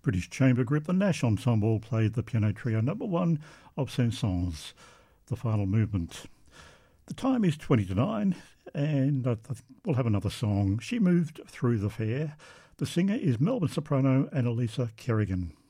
British chamber group the Nash Ensemble played the piano trio number 1 of Saint-Saëns, the final movement. The time is 20 to 9, and we'll have another song. She Moved Through the Fair. The singer is Melbourne soprano Annalisa Kerrigan.